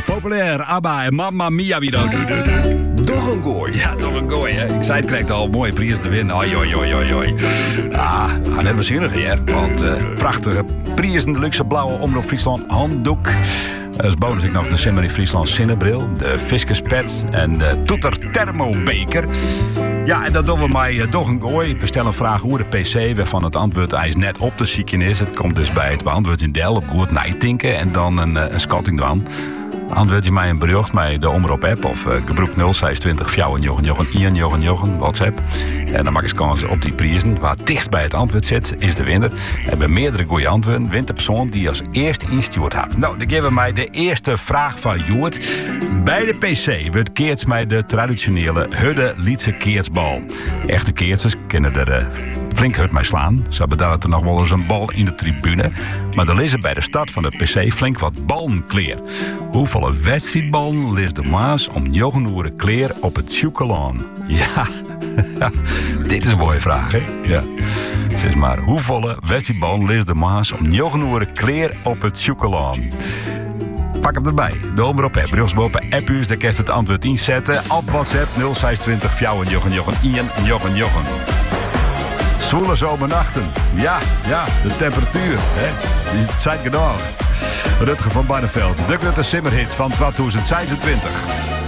populair. ABBA en Mamma Mia wie dat. Toch een gooi. Ja, toch een gooi, hè. Ik zei het, krijgt al mooie prijs te winnen. Oi. Ga net bezinnig, hè. Want prachtige prijzen, de luxe blauwe Omroep Friesland handdoek. Als bonus ik nog de Simmer in Friesland zinnebril, de Fiskerspet en de Toeter Thermobeker. Ja, en dat doen we mij toch een gooi. We stellen een vraag hoe de PC, waarvan het antwoord is net op te zieken is. Het komt dus bij het beantwoord in Del op goed nijtinken en dan een schatting dan. Antwoord je mij een bericht met de Omroep app of gebruik 026 499 WhatsApp. En dan maak ik kans op die prijzen. Waar dicht bij het antwoord zit, is de winnaar. En bij meerdere goede antwoorden wint de persoon die als eerste instuurd had. Nou, dan geven we mij de eerste vraag van Joert. Bij de PC wordt keerts mij de traditionele Hudde Lietse keertsbal. Echte keertsers kunnen er flink hut mij slaan. Ze hebben daar nog wel eens een bal in de tribune. Maar er is er bij de start van de PC flink wat ballenkleer. Hoeveel wedstrijdballen leest de Maas om 9 uur kleer op het Sjoekelaan? Ja, dit is een mooie vraag, hè? Ja. Zeg maar, hoeveel wedstrijdballen leest de Maas om 9 uur kleer op het Sjoekelaan? Pak hem erbij. De Omroep app. Bruggsbopen appu's, daar kan je het antwoord inzetten. Op WhatsApp 026 499 Zwoele zomernachten. Ja, de temperatuur. Hè? Die zijn genoeg. Rutger van Barneveld. De Simmerhit van 2026.